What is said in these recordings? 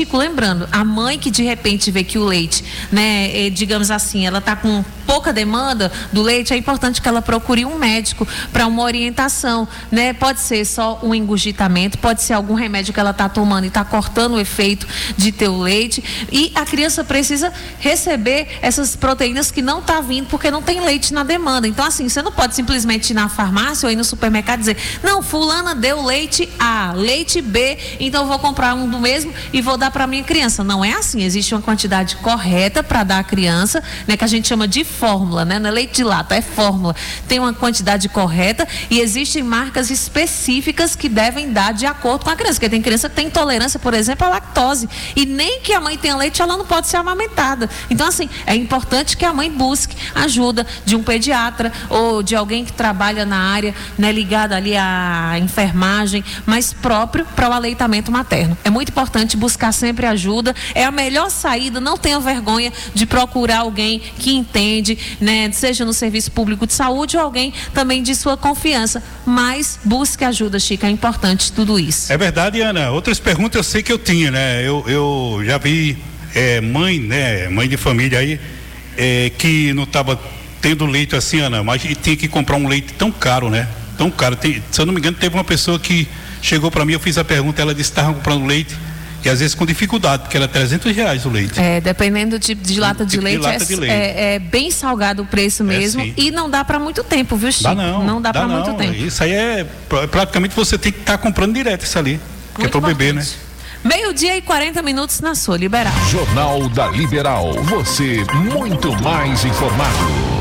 Chico, lembrando, a mãe que de repente vê que o leite, né, digamos assim, ela está com pouca demanda do leite, é importante que ela procure um médico para uma orientação, né? Pode ser só um engurgitamento, pode ser algum remédio que ela está tomando e está cortando o efeito de ter o leite, e a criança precisa receber essas proteínas que não está vindo porque não tem leite na demanda. Então, assim, você não pode simplesmente ir na farmácia ou ir no supermercado e dizer, não, fulana deu leite A, leite B, então eu vou comprar um do mesmo e vou dar para minha criança. Não é assim, existe uma quantidade correta para dar à criança, né, que a gente chama de fórmula, né? Não é leite de lata, é fórmula. Tem uma quantidade correta e existem marcas específicas que devem dar de acordo com a criança, porque tem criança que tem intolerância, por exemplo, à lactose, e nem que a mãe tenha leite, ela não pode ser amamentada. Então, assim, é importante que a mãe busque ajuda de um pediatra ou de alguém que trabalha na área, né, ligada ali à enfermagem, mas próprio para o aleitamento materno. É muito importante buscar sempre ajuda, é a melhor saída, não tenha vergonha de procurar alguém que entende, né, seja no serviço público de saúde ou alguém também de sua confiança, mas busque ajuda, Chica, é importante tudo isso. É verdade, Ana. Outras perguntas eu sei que eu tinha, né? Eu já vi mãe, né, mãe de família aí, que não estava tendo leite assim, Ana, mas tinha que comprar um leite tão caro, né? Tão caro. Se eu não me engano, teve uma pessoa que chegou para mim, eu fiz a pergunta, ela disse que estava comprando leite e às vezes com dificuldade, porque era R$300 o leite. Dependendo do tipo de lata de leite, é bem salgado o preço mesmo, e não dá para muito tempo, viu, Chico? Não dá para muito tempo. Isso aí praticamente você tem que estar comprando direto isso ali, que é para o bebê, né? 12:40 na sua Liberal. Jornal da Liberal, você muito mais informado.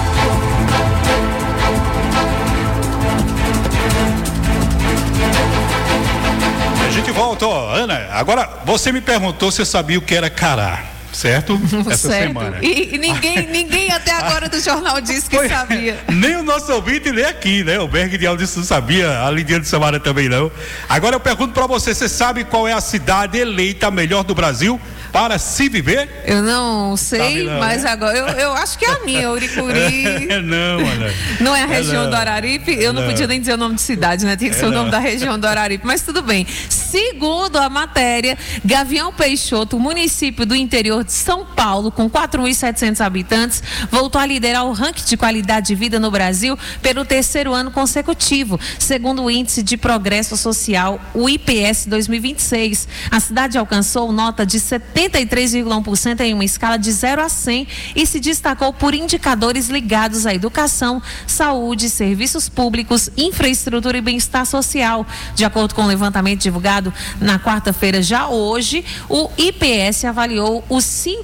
A gente volta, Ana, agora você me perguntou se eu sabia o que era cará, certo? Essa certo. semana. E ninguém até agora do jornal disse que sabia. Nem o nosso ouvinte, nem aqui, né? O Berg de Aldo não sabia, a Lidiane de Samara também não. Agora eu pergunto pra você sabe qual é a cidade eleita a melhor do Brasil para se viver? Eu não sei, não, mas né? agora eu acho que é a minha, Uricuri. Não, Ana. Não é a região do Araripe? Eu não podia nem dizer o nome de cidade, né? Tem que ser o nome da região do Araripe, mas tudo bem. Segundo a matéria, Gavião Peixoto, município do interior de São Paulo, com 4.700 habitantes, voltou a liderar o ranking de qualidade de vida no Brasil pelo 3º ano consecutivo, segundo o Índice de Progresso Social, o IPS 2026. A cidade alcançou nota de 73,1% em uma escala de 0 a 100 e se destacou por indicadores ligados à educação, saúde, serviços públicos, infraestrutura e bem-estar social. De acordo com o levantamento divulgado na quarta-feira, já hoje, o IPS avaliou os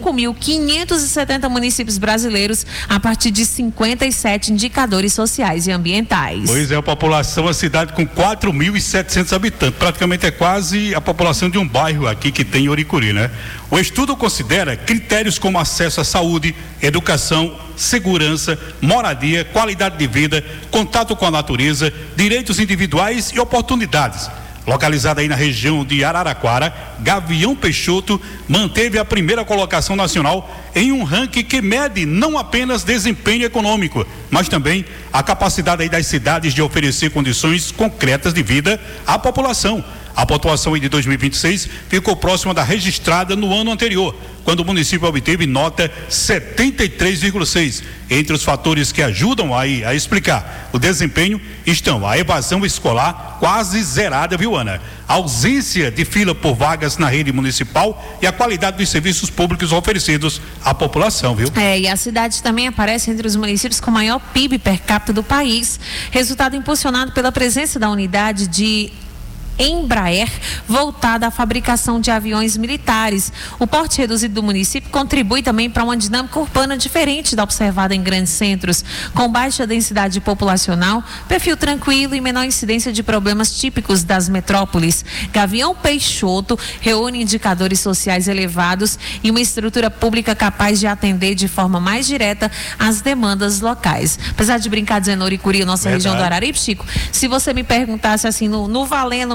5.570 municípios brasileiros a partir de 57 indicadores sociais e ambientais. Pois é, a população, a cidade com 4.700 habitantes, praticamente é quase a população de um bairro aqui que tem Uricuri, né? O estudo considera critérios como acesso à saúde, educação, segurança, moradia, qualidade de vida, contato com a natureza, direitos individuais e oportunidades. Localizada aí na região de Araraquara, Gavião Peixoto manteve a primeira colocação nacional em um ranking que mede não apenas desempenho econômico, mas também a capacidade aí das cidades de oferecer condições concretas de vida à população. A pontuação aí de 2026 ficou próxima da registrada no ano anterior, quando o município obteve nota 73,6. Entre os fatores que ajudam aí a explicar o desempenho estão a evasão escolar quase zerada, viu, Ana? A ausência de fila por vagas na rede municipal e a qualidade dos serviços públicos oferecidos à população, viu? E a cidade também aparece entre os municípios com maior PIB per capita do país, resultado impulsionado pela presença da unidade de Embraer, voltada à fabricação de aviões militares. O porte reduzido do município contribui também para uma dinâmica urbana diferente da observada em grandes centros, com baixa densidade populacional, perfil tranquilo e menor incidência de problemas típicos das metrópoles. Gavião Peixoto reúne indicadores sociais elevados e uma estrutura pública capaz de atender de forma mais direta às demandas locais. Apesar de brincar dizendo Uricuri, nossa região do Araripe, Chico, se você me perguntasse assim, no valendo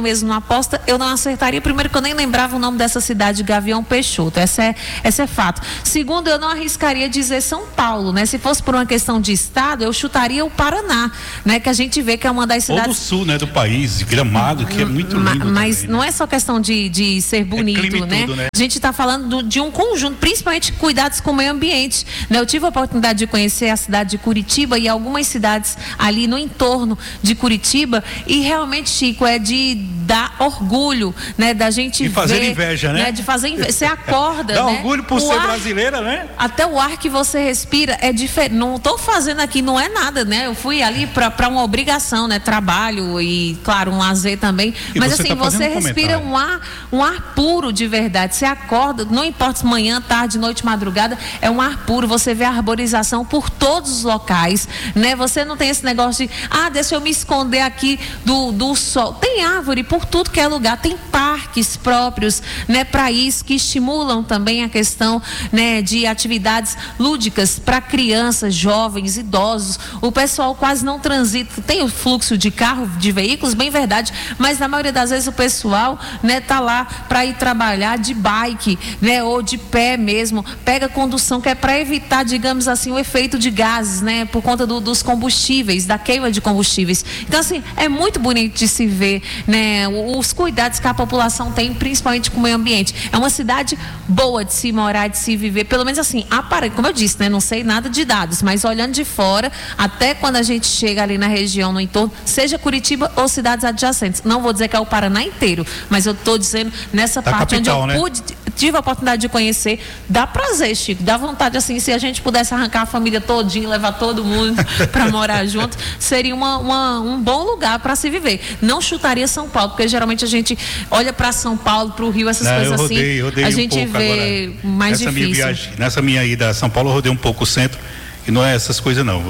mesmo numa aposta, eu não acertaria. Primeiro que eu nem lembrava o nome dessa cidade, Gavião Peixoto. Essa é fato. Segundo, eu não arriscaria dizer São Paulo, né? Se fosse por uma questão de estado, eu chutaria o Paraná, né? Que a gente vê que é uma das cidades... Ou do sul, né? Do país, Gramado, que é muito lindo Mas também, não né? é só questão de ser bonito, clima e né? tudo, né? A gente está falando de um conjunto, principalmente cuidados com o meio ambiente, né? Eu tive a oportunidade de conhecer a cidade de Curitiba e algumas cidades ali no entorno de Curitiba e realmente, Chico, é de dar orgulho, né? Da gente de fazer ver, inveja, né? De fazer inveja. Você acorda, dá né? orgulho por ser brasileira, né? Até o ar que você respira é diferente. Não estou fazendo aqui, não é nada, né? Eu fui ali para uma obrigação, né? Trabalho e, claro, um lazer também. E mas você assim, tá você respira um ar puro de verdade. Você acorda, não importa se manhã, tarde, noite, madrugada, é um ar puro. Você vê a arborização por todos os locais, né? Você não tem esse negócio de, deixa eu me esconder aqui do sol. Tem árvore por tudo que é lugar, tem parques próprios, né? Para isso, que estimulam também a questão, né? De atividades lúdicas para crianças, jovens, idosos. O pessoal quase não transita, tem o fluxo de carro, de veículos, bem verdade, mas na maioria das vezes o pessoal, né, tá lá para ir trabalhar de bike, né, ou de pé mesmo, pega condução, que é para evitar, digamos assim, o efeito de gases, né, por conta dos combustíveis, da queima de combustíveis. Então, assim, é muito bonito de se ver, né, os cuidados que a população tem, principalmente com o meio ambiente. É uma cidade boa de se morar, de se viver, pelo menos assim, como eu disse, né, não sei nada de dados, mas olhando de fora, até quando a gente chega ali na região, no entorno, seja Curitiba ou cidades adjacentes, não vou dizer que é o Paraná inteiro, mas eu estou dizendo nessa da parte capital, onde eu né? tive a oportunidade de conhecer, dá prazer, Chico, dá vontade, assim, se a gente pudesse arrancar a família todinha, levar todo mundo para morar junto, seria um bom lugar para se viver. Não chutaria São Paulo, porque geralmente a gente olha para São Paulo, para o Rio, essas coisas rodei a gente vê mais difícil. Nessa minha ida a São Paulo, eu rodei um pouco o centro e não é essas coisas não.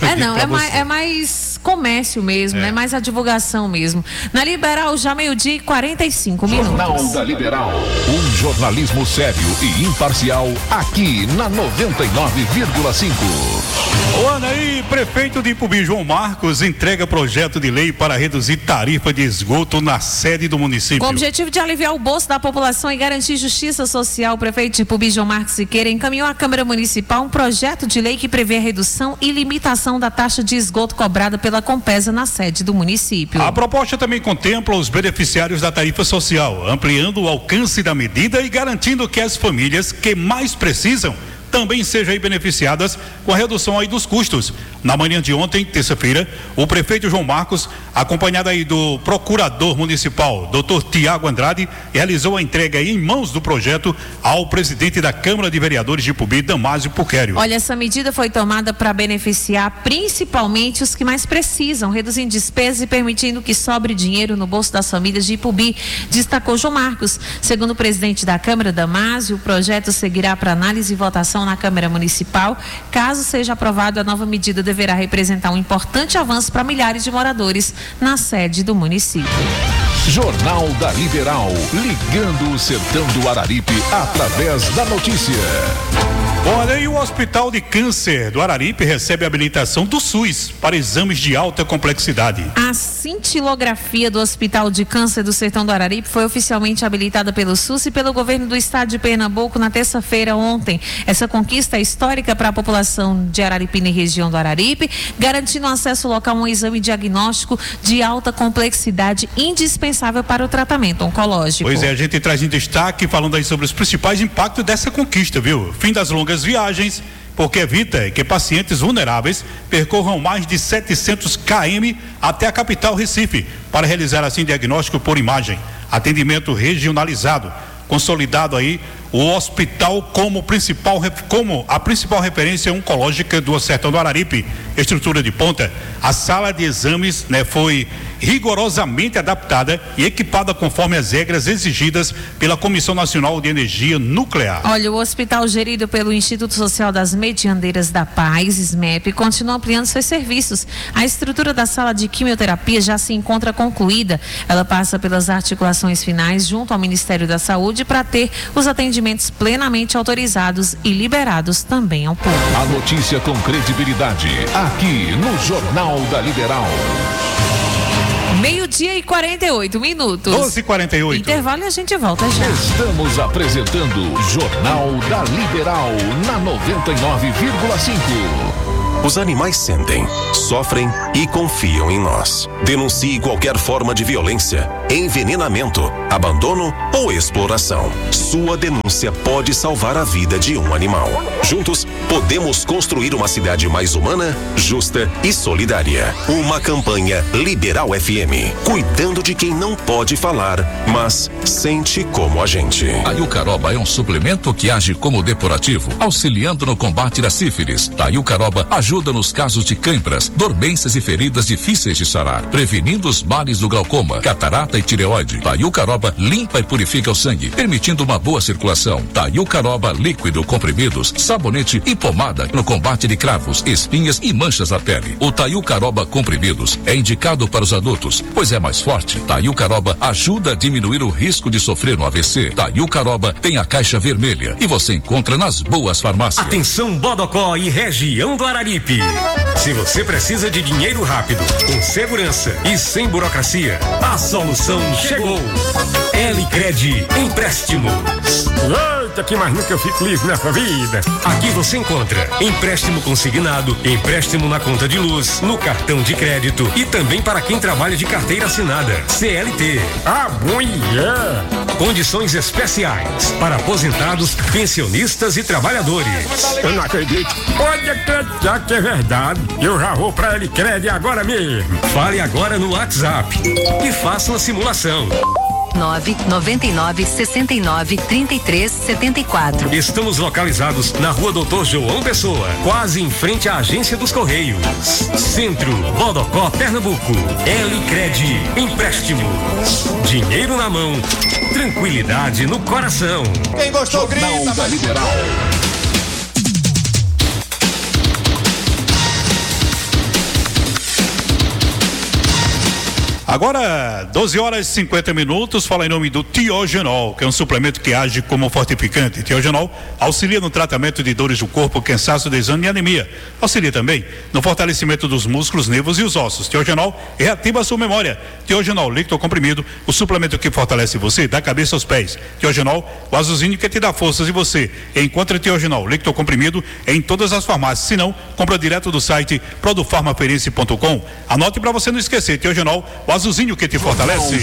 É mais comércio mesmo, né? Mais a divulgação mesmo. Na Liberal, já 12:45 minutos. Jornal da Liberal. Um jornalismo sério e imparcial aqui na 99,5. Olha aí, prefeito de Ipubi, João Marcos, entrega projeto de lei para reduzir tarifa de esgoto na sede do município. Com o objetivo de aliviar o bolso da população e garantir justiça social, o prefeito de Ipubi, João Marcos Siqueira, encaminhou à Câmara Municipal um projeto de lei que prevê a redução e limitação da taxa de esgoto cobrada pela Compesa na sede do município. A proposta também contempla os beneficiários da tarifa social, ampliando o alcance da medida e garantindo que as famílias que mais precisam também sejam aí beneficiadas com a redução aí dos custos. Na manhã de ontem, terça-feira, o prefeito João Marcos, acompanhado aí do procurador municipal, Dr. Tiago Andrade, realizou a entrega aí em mãos do projeto ao presidente da Câmara de Vereadores de Ipubi, Damásio Puquério. Olha, essa medida foi tomada para beneficiar principalmente os que mais precisam, reduzindo despesas e permitindo que sobre dinheiro no bolso das famílias de Ipubi, destacou João Marcos. Segundo o presidente da Câmara, Damásio, o projeto seguirá para análise e votação na Câmara Municipal. Caso seja aprovado, a nova medida deverá representar um importante avanço para milhares de moradores na sede do município. Jornal da Liberal, ligando o sertão do Araripe através da notícia. Olha, e o Hospital de Câncer do Araripe recebe a habilitação do SUS para exames de alta complexidade. A cintilografia do Hospital de Câncer do Sertão do Araripe foi oficialmente habilitada pelo SUS e pelo governo do estado de Pernambuco na terça-feira ontem. Essa conquista é histórica para a população de Araripina e região do Araripe, garantindo acesso local a um exame diagnóstico de alta complexidade indispensável para o tratamento oncológico. Pois é, a gente traz em destaque falando aí sobre os principais impactos dessa conquista, viu? Fim das longas viagens, porque evita que pacientes vulneráveis percorram mais de 700 km até a capital Recife para realizar assim diagnóstico por imagem, atendimento regionalizado, consolidado aí o hospital como a principal referência oncológica do Sertão do Araripe, estrutura de ponta. A sala de exames, foi rigorosamente adaptada e equipada conforme as regras exigidas pela Comissão Nacional de Energia Nuclear. Olha, o hospital gerido pelo Instituto Social das Mediandeiras da Paz, SMEP, continua ampliando seus serviços. A estrutura da sala de quimioterapia já se encontra concluída. Ela passa pelas articulações finais junto ao Ministério da Saúde para ter os atendimentos plenamente autorizados e liberados também ao público. A notícia com credibilidade, aqui no Jornal da Liberal. Meio-dia e 48 minutos. 12h48. Intervalo e a gente volta já. Estamos apresentando Jornal da Liberal na 99,5. Os animais sentem, sofrem e confiam em nós. Denuncie qualquer forma de violência, envenenamento, abandono ou exploração. Sua denúncia pode salvar a vida de um animal. Juntos, podemos construir uma cidade mais humana, justa e solidária. Uma campanha Liberal FM, cuidando de quem não pode falar, mas sente como a gente. A Iucaroba é um suplemento que age como depurativo, auxiliando no combate da sífilis. A Iucaroba ajuda nos casos de cãibras, dormências e feridas difíceis de sarar, prevenindo os males do glaucoma, catarata e tireoide. A Iucaroba limpa e purifica o sangue, permitindo uma boa circulação. A Iucaroba líquido, comprimidos, sabonete e pomada no combate de cravos, espinhas e manchas na pele. O Taiucaroba comprimidos é indicado para os adultos, pois é mais forte. Taiucaroba ajuda a diminuir o risco de sofrer um AVC. Taiucaroba tem a caixa vermelha e você encontra nas boas farmácias. Atenção Bodocó e região do Araripe. Se você precisa de dinheiro rápido, com segurança e sem burocracia, a solução chegou. L-Cred Empréstimos. Eita, que mais nunca eu fico livre nessa vida. Aqui você encontra empréstimo consignado, empréstimo na conta de luz, no cartão de crédito e também para quem trabalha de carteira assinada, CLT. Ah, bom, yeah. Condições especiais para aposentados, pensionistas e trabalhadores. Eu não acredito. Pode acreditar que é verdade. Eu já vou pra L-Cred agora mesmo. Fale agora no WhatsApp e faça uma simulação. 999-69-33-74. Estamos localizados na Rua Doutor João Pessoa, quase em frente à Agência dos Correios. Centro, Bodocó, Pernambuco. L-Cred Empréstimos. Dinheiro na mão, tranquilidade no coração. Quem gostou, Jornal da Liberal. Agora, 12h50, fala em nome do Tiogenol, que é um suplemento que age como fortificante. Tiogenol auxilia no tratamento de dores do corpo, cansaço, desânimo e anemia. Auxilia também no fortalecimento dos músculos, nervos e os ossos. Tiogenol reativa a sua memória. Tiogenol líquido comprimido, o suplemento que fortalece você da cabeça aos pés. Tiogenol, o azulzinho que te dá forças e você encontra Tiogenol líquido comprimido em todas as farmácias. Se não, compra direto do site produfarmaferiense.com. Anote para você não esquecer, Tiogenol, o azulzinho que te fortalece.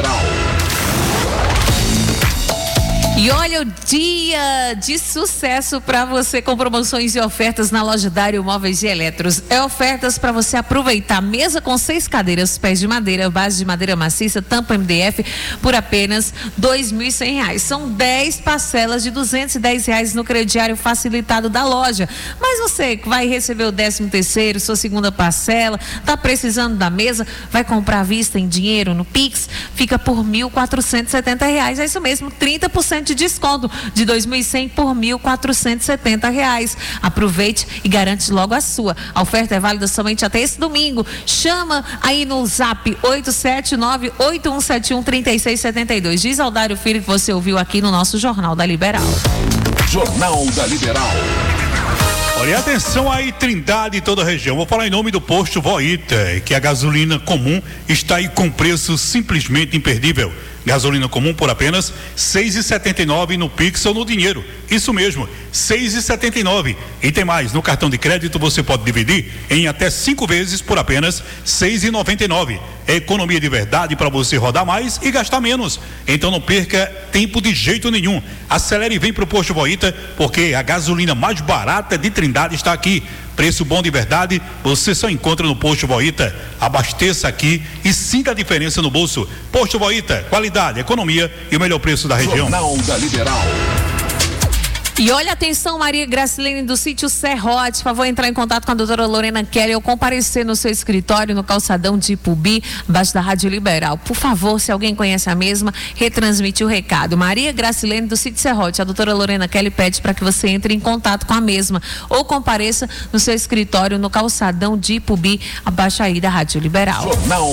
E olha o dia de sucesso para você com promoções e ofertas na loja Dário Móveis e Eletros. É ofertas para você aproveitar mesa com 6 cadeiras, pés de madeira, base de madeira maciça, tampa MDF por apenas R$2.100. São 10 parcelas de R$210 no crediário facilitado da loja. Mas você que vai receber o 13º, sua segunda parcela, tá precisando da mesa, vai comprar à vista em dinheiro no Pix, fica por R$1.470. É isso mesmo, 30% de desconto de R$2.100 por R$1.470. Aproveite e garante logo a sua. A oferta é válida somente até esse domingo. Chama aí no zap 879-8171-3672. Diz ao Dário Filho que você ouviu aqui no nosso Jornal da Liberal. Jornal da Liberal. Olha, atenção aí, Trindade e toda a região. Vou falar em nome do posto Voita, que a gasolina comum está aí com preço simplesmente imperdível. Gasolina comum por apenas R$6,79 no Pix ou no dinheiro. Isso mesmo, R$6,79. E tem mais, no cartão de crédito você pode dividir em até 5 vezes por apenas R$6,99. É economia de verdade para você rodar mais e gastar menos. Então não perca tempo de jeito nenhum. Acelere e vem pro posto Voita, porque a gasolina mais barata de Trindade está aqui. Preço bom de verdade, você só encontra no Posto Voita. Abasteça aqui e sinta a diferença no bolso. Posto Voita, qualidade, economia e o melhor preço da região. Jornal da Liberal. E olha, atenção, Maria Gracilene do sítio Serrote, por favor, entrar em contato com a doutora Lorena Kelly ou comparecer no seu escritório no calçadão de Ipubi, abaixo da Rádio Liberal. Por favor, se alguém conhece a mesma, retransmite o recado. Maria Gracilene do sítio Serrote, a doutora Lorena Kelly pede para que você entre em contato com a mesma ou compareça no seu escritório no calçadão de Ipubi, abaixo aí da Rádio Liberal. Jornal